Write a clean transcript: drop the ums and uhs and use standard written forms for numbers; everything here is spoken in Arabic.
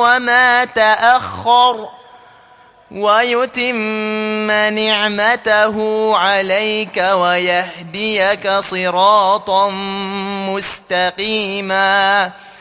وما تأخر ويتم نعمته عليك ويهديك صراطا مستقيما